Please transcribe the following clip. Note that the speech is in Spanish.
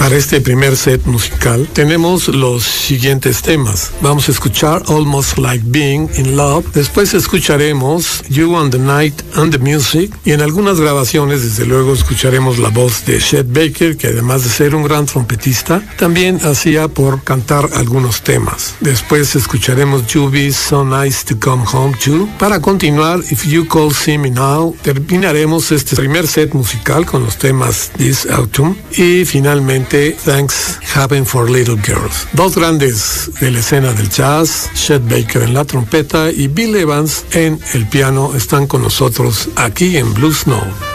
Para este primer set musical tenemos los siguientes temas. Vamos a escuchar Almost Like Being in Love, después escucharemos You and the Night and the Music, y en algunas grabaciones desde luego escucharemos la voz de Chet Baker, que además de ser un gran trompetista, también hacía por cantar algunos temas. Después escucharemos You Be So Nice to Come Home To. Para continuar, If You Could See Me Now, terminaremos este primer set musical con los temas This Autumn y finalmente Thanks Heaven for Little Girls. Dos grandes de la escena del jazz, Chet Baker en la trompeta y Bill Evans en el piano, están con nosotros aquí en Blue Snow.